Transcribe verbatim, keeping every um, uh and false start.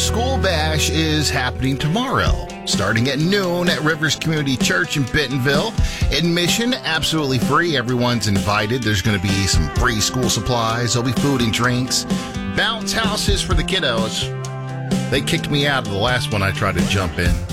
School Bash is happening tomorrow, starting at noon at Rivers Community Church in Bentonville. Admission, absolutely free. Everyone's invited. There's going to be some free school supplies. There'll be food and drinks. Bounce houses for the kiddos. They kicked me out of the last one I tried to jump in.